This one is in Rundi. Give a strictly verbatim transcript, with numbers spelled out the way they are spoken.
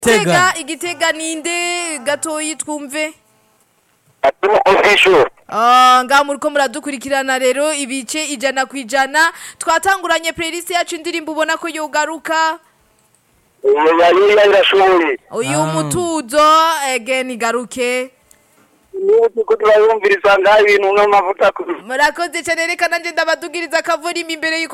Tega igitega ninde gatoyi twumve. Atumo official. Ah, nga muriko muradukurikirana rero ibice ijana kwijana twatanguranye playlist yacu indirimbo ubona ko yogaruka. Uyu yari yarashoboye. Uyu mutuzo again igaruke. Niyo ko turayumviriza ngaho ibintu n'amavuta. Murakoze cyane reka nanje ndabadugiriza akavura imbere